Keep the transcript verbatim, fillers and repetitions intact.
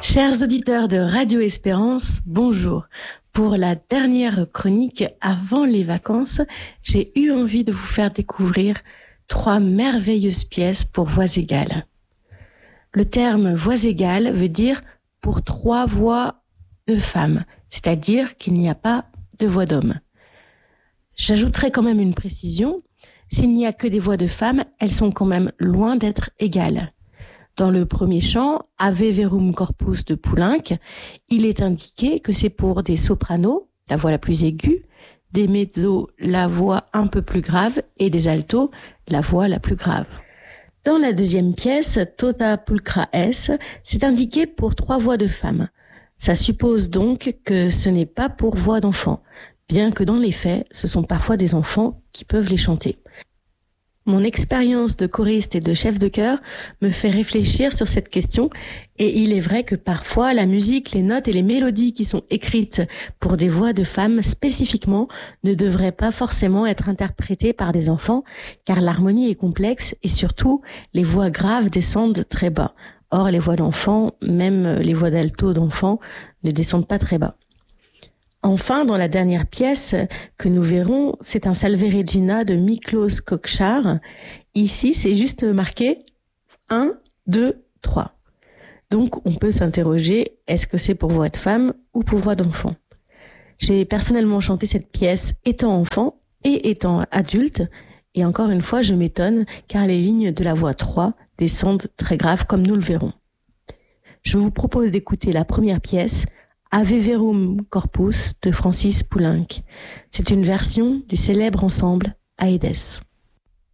Chers auditeurs de Radio Espérance, bonjour. Pour la dernière chronique avant les vacances, j'ai eu envie de vous faire découvrir trois merveilleuses pièces pour voix égales. Le terme voix égale veut dire pour trois voix de femmes, c'est-à-dire qu'il n'y a pas de voix d'homme. J'ajouterai quand même une précision, s'il n'y a que des voix de femmes, elles sont quand même loin d'être égales. Dans le premier chant, Ave Verum Corpus de Poulenc, il est indiqué que c'est pour des sopranos, la voix la plus aiguë, des mezzos, la voix un peu plus grave, et des altos, la voix la plus grave. Dans la deuxième pièce, Tota Pulchra Est, c'est indiqué pour trois voix de femmes. Ça suppose donc que ce n'est pas pour voix d'enfants, bien que dans les faits, ce sont parfois des enfants qui peuvent les chanter. Mon expérience de choriste et de chef de chœur me fait réfléchir sur cette question et il est vrai que parfois la musique, les notes et les mélodies qui sont écrites pour des voix de femmes spécifiquement ne devraient pas forcément être interprétées par des enfants car l'harmonie est complexe et surtout les voix graves descendent très bas. Or les voix d'enfants, même les voix d'alto d'enfants, ne descendent pas très bas. Enfin, dans la dernière pièce que nous verrons, c'est un Salve Regina de Miklos Kokchar. Ici, c'est juste marqué un, deux, trois. Donc, on peut s'interroger, est-ce que c'est pour voix de femme ou pour voix d'enfant ? J'ai personnellement chanté cette pièce étant enfant et étant adulte. Et encore une fois, je m'étonne car les lignes de la voix trois descendent très graves comme nous le verrons. Je vous propose d'écouter la première pièce, Ave Verum Corpus de Francis Poulenc. C'est une version du célèbre ensemble Aedes.